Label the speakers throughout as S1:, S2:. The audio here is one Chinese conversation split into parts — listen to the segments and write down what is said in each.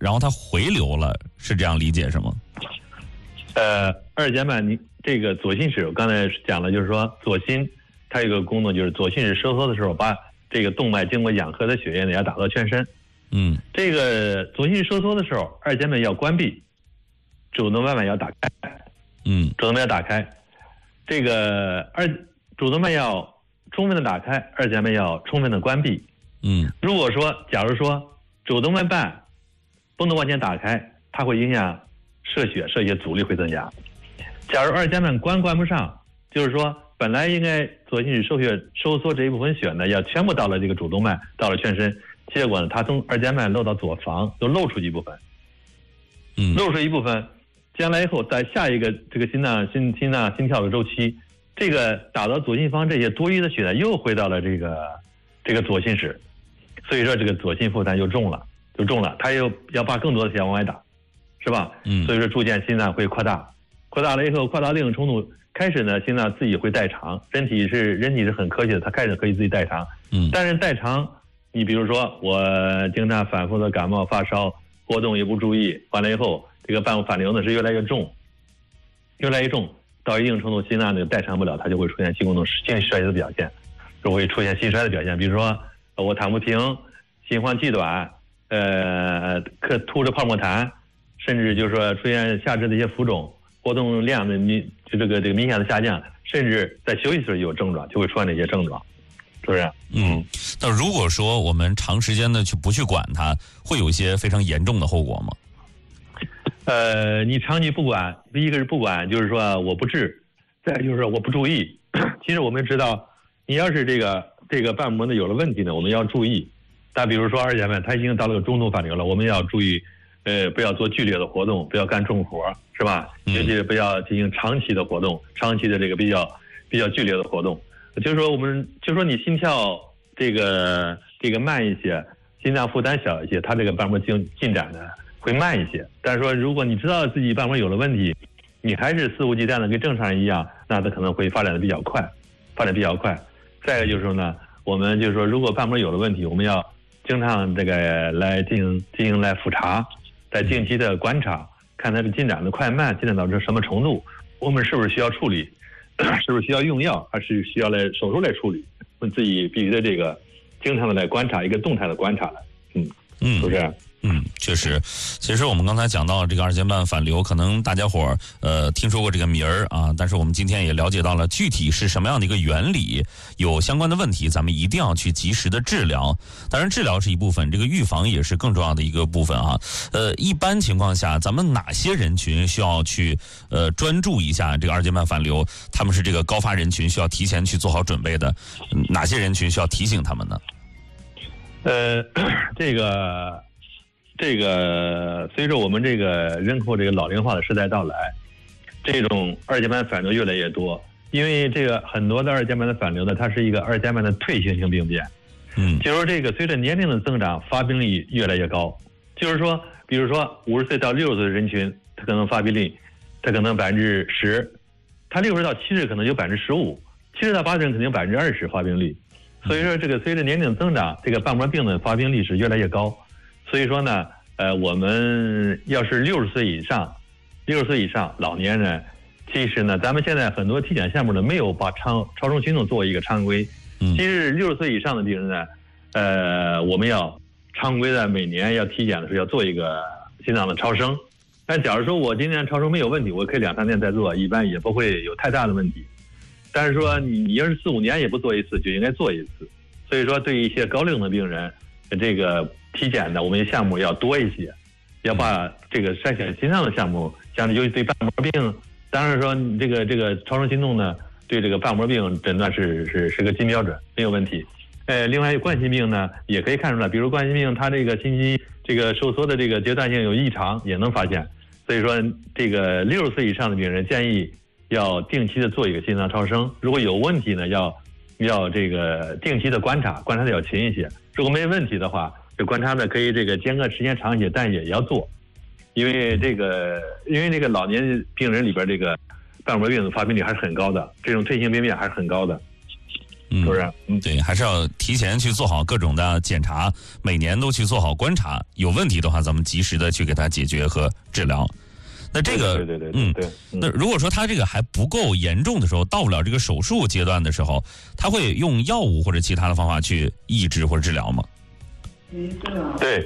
S1: 然后它回流了，是这样理解是吗？
S2: 二尖瓣你这个左心室，我刚才讲了，就是说左心它有个功能，就是左心室收缩的时候，把这个动脉经过氧合的血液呢要打到全身。这个左心室收缩的时候，二尖瓣要关闭，主动脉要打开。主动脉要打开，这个主动脉要充分的打开，二尖瓣要充分的关闭。如果说假如说主动脉瓣不能完全打开，它会影响射血阻力会增加。假如二尖瓣关不上，就是说本来应该左心室收缩这一部分血呢，要全部到了这个主动脉，到了全身，结果呢，它从二尖瓣漏到左房，就漏出一部分。漏出一部分，将来以后在下一个这个心跳的周期，这个打到左心房这些多余的血呢，又回到了这个左心室，所以说这个左心负担就重了，它又要把更多的血往外打，是吧？所以说逐渐心脏会扩大了以后，扩大到一定程度，开始呢，心脏自己会代偿，人体是很科学的，它开始可以自己代偿。但是代偿，你比如说我经常反复的感冒发烧，活动也不注意，完了以后这个瓣膜反流呢是越来越重，到一定程度心脏代偿不了，它就会出现心功能性衰竭的表现，就会出现心衰的表现，比如说我躺不平，心慌气短，吐着泡沫痰，甚至就是说出现下肢的一些浮肿，活动量的这个明显的下降，甚至在休息时有症状，就会出现这些症状，是不是？
S1: 那如果说我们长时间的不去管它，会有一些非常严重的后果吗？
S2: 你长期不管，第一个是不管，就是说我不治，再就是说我不注意。其实我们知道，你要是这个瓣膜呢有了问题呢，我们要注意。但比如说二尖瓣它已经到了中度反流了，我们要注意，不要做剧烈的活动，不要干重活，是吧？尤其是不要进行长期的活动，长期的这个比较剧烈的活动。就是说你心跳这个慢一些，心脏负担小一些，它这个瓣膜进展呢会慢一些。但是说如果你知道自己瓣膜有了问题，你还是肆无忌惮的跟正常人一样，那它可能会发展比较快。再一个就是说呢，我们就是说如果瓣膜有了问题，我们要经常这个来进行来复查，来定期的观察，看它的进展的快慢，进展到什么程度，我们是不是需要处理，是不是需要用药，还是需要来手术来处理，我们自己必须的这个经常的来观察，一个动态的观察了。是不是？
S1: 确实。其实我们刚才讲到这个二尖瓣反流，可能大家伙听说过这个名儿啊，但是我们今天也了解到了具体是什么样的一个原理，有相关的问题，咱们一定要去及时的治疗。当然，治疗是一部分，这个预防也是更重要的一个部分啊。一般情况下，咱们哪些人群需要去专注一下这个二尖瓣反流？他们是这个高发人群，需要提前去做好准备的。哪些人群需要提醒他们呢？
S2: 这个随着我们这个人口这个老龄化的时代到来，这种二尖瓣反流越来越多。因为这个很多的二尖瓣的反流呢，它是一个二尖瓣的退行性病变。就是这个随着年龄的增长，发病率越来越高。就是说，比如说50岁到60岁的人群，它可能发病率，它可能10%，他60到70可能有15%，70到80人肯定有20%发病率。所以说，这个随着年龄增长，这个瓣膜病的发病率是越来越高。所以说呢，我们要是60岁以上老年人，其实呢，咱们现在很多体检项目呢没有把超声群动作为一个常规。其实60岁以上的病人呢，我们要常规的每年要体检的时候要做一个心脏的超声。但假如说我今年超声没有问题，我可以2-3年再做，一般也不会有太大的问题。但是说你要是4-5年也不做一次，就应该做一次。所以说，对于一些高龄的病人，这个体检的我们项目要多一些，要把这个筛选心脏的项目，像尤其对瓣膜病，当然说你这个超声心动呢，对这个瓣膜病诊断是个金标准，没有问题。另外冠心病呢，也可以看出来，比如冠心病它这个心肌这个收缩的这个阶段性有异常，也能发现。所以说，这个60岁以上的病人建议要定期的做一个心脏超声，如果有问题呢，要这个定期的观察的要勤一些。如果没问题的话，这观察呢可以这个间隔时间长一些，但也要做，因为这个老年病人里边这个瓣膜病的发病率还是很高的，这种退行病变还是很高的。 是不是？
S1: 对，还是要提前去做好各种的检查，每年都去做好观察，有问题的话，咱们及时的去给它解决和治疗。那这个，
S2: 对。
S1: 那如果说他这个还不够严重的时候，到不了这个手术阶段的时候，他会用药物或者其他的方法去抑制或者治疗吗？
S2: 对，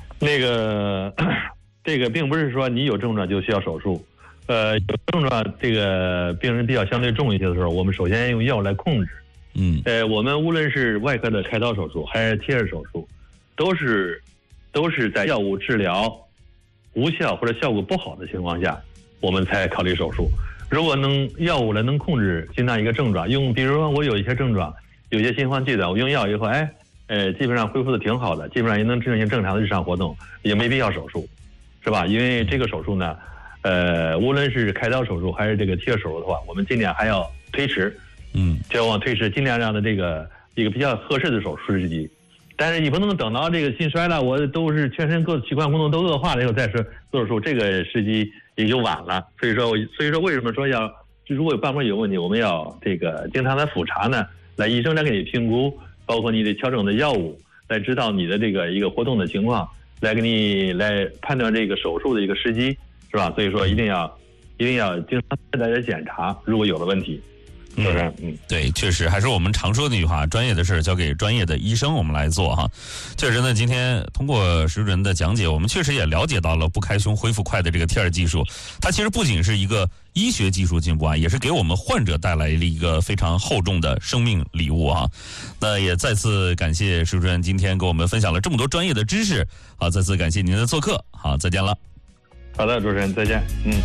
S2: 这个并不是说你有症状就需要手术。有症状，这个病人比较相对重一些的时候，我们首先用药来控制。我们无论是外科的开刀手术还是贴耳手术，都是在药物治疗无效或者效果不好的情况下，我们才考虑手术。如果药物能控制心脏一个症状，比如说我有一些症状，有些心慌气短，我用药以后，基本上恢复的挺好的，基本上也能进行正常的日常活动，也没必要手术，是吧？因为这个手术呢，无论是开刀手术还是这个贴耳手术的话，我们尽量还要推迟，就往推迟，尽量让的这个一个比较合适的手术时机。但是你不能等到这个心衰了，我都是全身各器官功能都恶化了以后再说做手术，这个时机也就晚了。所以说为什么说如果办公有问题，我们要这个经常来复查呢？医生来给你评估，包括你的调整的药物，来知道你的这个一个活动的情况，来给你来判断这个手术的一个时机，是吧？所以说一定要经常来检查，如果有了问题。是不是？
S1: 对，确实还是我们常说的那句话，专业的事交给专业的医生我们来做哈。确实呢，今天通过石主任的讲解，我们确实也了解到了不开胸恢复快的这个贴耳技术，它其实不仅是一个医学技术进步啊，也是给我们患者带来了一个非常厚重的生命礼物啊。那也再次感谢石主任今天给我们分享了这么多专业的知识，好，再次感谢您的做客，好，再见了。
S2: 好的，主持人再见。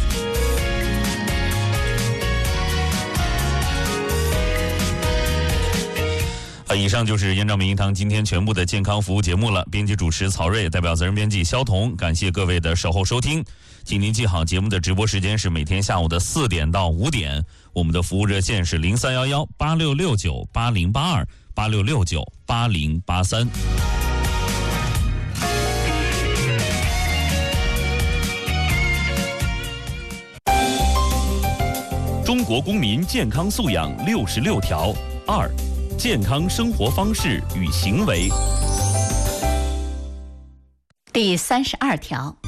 S1: 以上就是燕赵名医堂今天全部的健康服务节目了。编辑主持曹睿，代表责任编辑肖彤，感谢各位的守候收听。请您记好，节目的直播时间是每天下午的4点到5点，我们的服务热线是03118669808286698083。中国公民健康素养66条2。健康生活方式与行为。
S3: 第32条，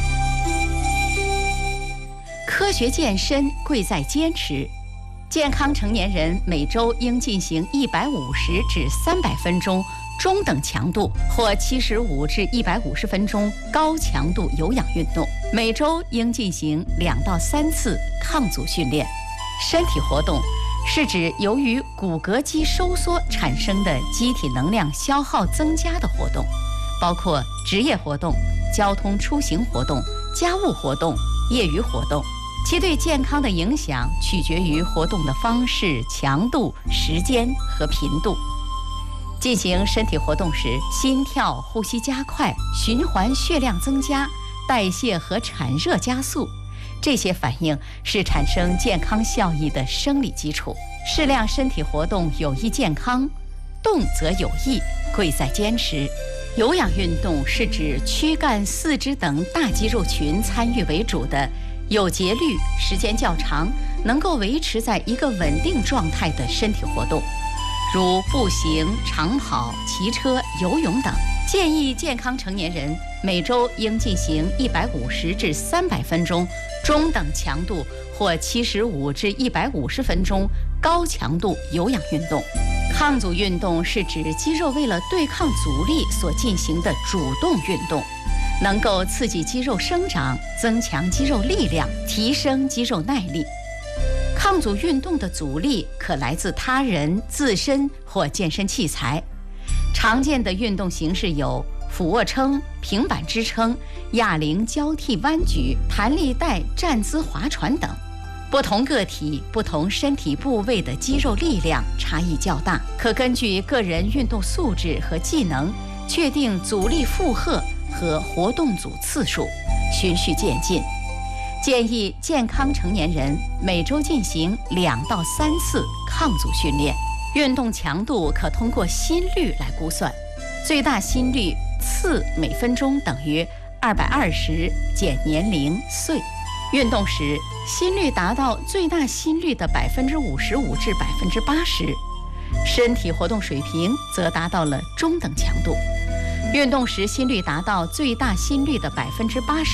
S3: 科学健身贵在坚持。健康成年人每周应进行150至300分钟中等强度或75至150分钟高强度有氧运动，每周应进行2到3次抗阻训练。身体活动是指由于骨骼肌收缩产生的机体能量消耗增加的活动，包括职业活动、交通出行活动、家务活动、业余活动。其对健康的影响取决于活动的方式、强度、时间和频度。进行身体活动时，心跳、呼吸加快，循环血量增加，代谢和产热加速。这些反应是产生健康效益的生理基础。适量身体活动有益健康，动则有益，贵在坚持。有氧运动是指躯干、四肢等大肌肉群参与为主的，有节律、时间较长，能够维持在一个稳定状态的身体活动，如步行、长跑、骑车、游泳等。建议健康成年人每周应进行150至300分钟中等强度或75至150分钟高强度有氧运动。抗阻运动是指肌肉为了对抗阻力所进行的主动运动，能够刺激肌肉生长，增强肌肉力量，提升肌肉耐力。抗阻运动的阻力可来自他人、自身或健身器材。常见的运动形式有俯卧撑、平板支撑、哑铃交替弯举、弹力带站姿划船等。不同个体、不同身体部位的肌肉力量差异较大，可根据个人运动素质和技能确定阻力负荷和活动组次数，循序渐进。建议健康成年人每周进行2到3次抗阻训练。运动强度可通过心率来估算，最大心率次每分钟等于220减年龄岁。运动时心率达到最大心率的55%至80%， 身体活动水平则达到了中等强度。运动时心率达到最大心率的85%，